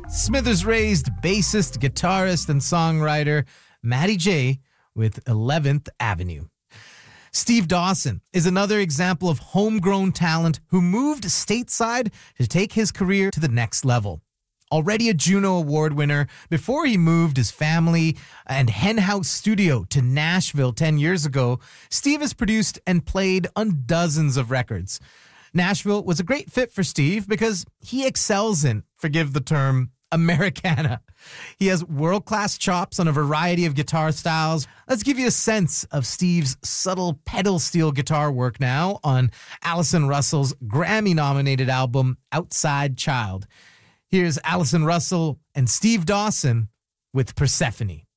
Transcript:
Smithers-raised bassist, guitarist, and songwriter Matty J with 11th Avenue. Steve Dawson is another example of homegrown talent who moved stateside to take his career to the next level. Already a Juno Award winner, before he moved his family and Henhouse studio to Nashville 10 years ago, Steve has produced and played on dozens of records. Nashville was a great fit for Steve because he excels in, forgive the term, Americana. He has world-class chops on a variety of guitar styles. Let's give you a sense of Steve's subtle pedal steel guitar work now on Allison Russell's Grammy-nominated album, Outside Child. Here's Allison Russell and Steve Dawson with Persephone.